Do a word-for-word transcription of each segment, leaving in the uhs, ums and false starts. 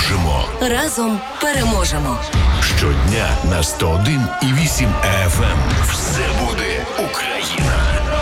дружимо. Разом переможемо. Щодня на сто один і вісім еф ем. Все буде Україна.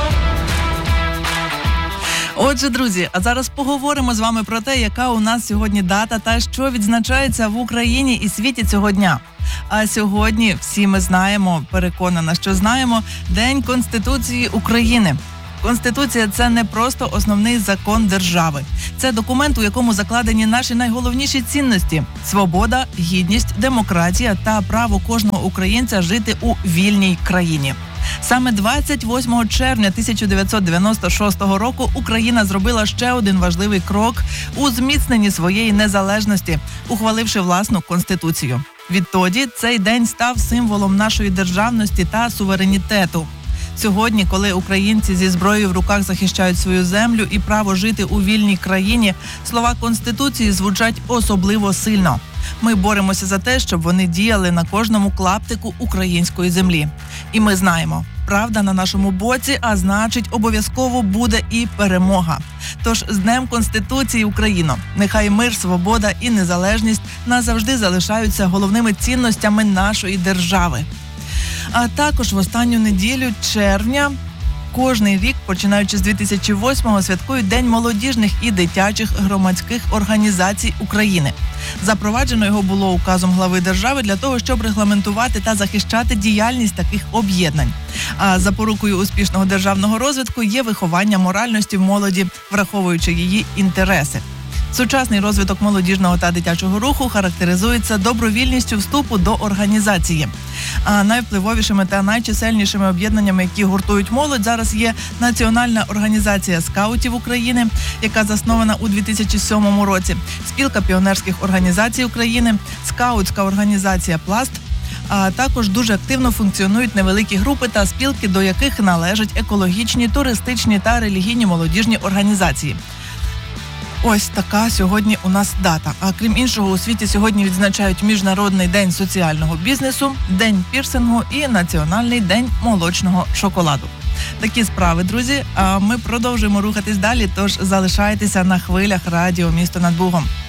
Отже, друзі, а зараз поговоримо з вами про те, яка у нас сьогодні дата та що відзначається в Україні і світі цього дня. А сьогодні всі ми знаємо, переконана, що знаємо, День Конституції України. Конституція – це не просто основний закон держави. Це документ, у якому закладені наші найголовніші цінності – свобода, гідність, демократія та право кожного українця жити у вільній країні. Саме двадцять восьмого червня тисяча дев'ятсот дев'яносто шостого року Україна зробила ще один важливий крок у зміцненні своєї незалежності, ухваливши власну Конституцію. Відтоді цей день став символом нашої державності та суверенітету. Сьогодні, коли українці зі зброєю в руках захищають свою землю і право жити у вільній країні, слова Конституції звучать особливо сильно. Ми боремося за те, щоб вони діяли на кожному клаптику української землі. І ми знаємо, правда на нашому боці, а значить, обов'язково буде і перемога. Тож з Днем Конституції, Україно! Нехай мир, свобода і незалежність назавжди залишаються головними цінностями нашої держави. А також в останню неділю червня кожний рік, починаючи з дві тисячі восьмого, святкують День молодіжних і дитячих громадських організацій України. Запроваджено його було указом глави держави для того, щоб регламентувати та захищати діяльність таких об'єднань. А запорукою успішного державного розвитку є виховання моральності в молоді, враховуючи її інтереси. Сучасний розвиток молодіжного та дитячого руху характеризується добровільністю вступу до організації. А найвпливовішими та найчисельнішими об'єднаннями, які гуртують молодь, зараз є Національна організація скаутів України, яка заснована у дві тисячі сьомому році, Спілка піонерських організацій України, скаутська організація «Пласт», а також дуже активно функціонують невеликі групи та спілки, до яких належать екологічні, туристичні та релігійні молодіжні організації. Ось така сьогодні у нас дата. А крім іншого, у світі сьогодні відзначають Міжнародний день соціального бізнесу, День пірсингу і Національний день молочного шоколаду. Такі справи, друзі. А ми продовжуємо рухатись далі, тож залишайтеся на хвилях радіо «Місто над Бугом».